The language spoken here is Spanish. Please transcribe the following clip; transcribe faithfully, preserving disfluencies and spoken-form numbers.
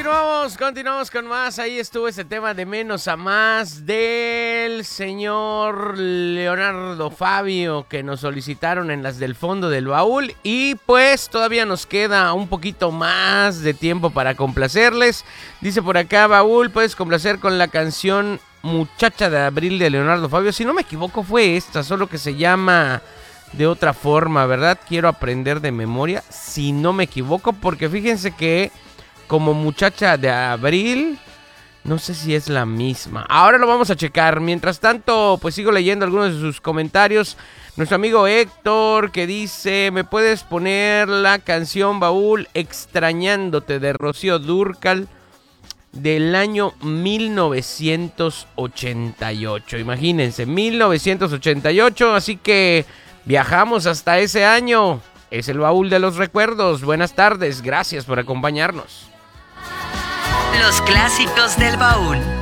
Continuamos, continuamos con más. Ahí estuvo ese tema de menos a más del señor Leonardo Fabio que nos solicitaron en las del fondo del baúl. Y pues todavía nos queda un poquito más de tiempo para complacerles. Dice por acá, baúl, puedes complacer con la canción Muchacha de Abril de Leonardo Fabio. Si no me equivoco fue esta, solo que se llama de otra forma, ¿verdad? Quiero aprender de memoria, si no me equivoco, porque fíjense que como Muchacha de Abril, no sé si es la misma. Ahora lo vamos a checar. Mientras tanto, pues sigo leyendo algunos de sus comentarios. Nuestro amigo Héctor que dice, ¿me puedes poner la canción, baúl, Extrañándote de Rocío Dúrcal del año mil novecientos ochenta y ocho? Imagínense, mil novecientos ochenta y ocho, así que viajamos hasta ese año. Es el baúl de los recuerdos. Buenas tardes, gracias por acompañarnos. Los clásicos del baúl.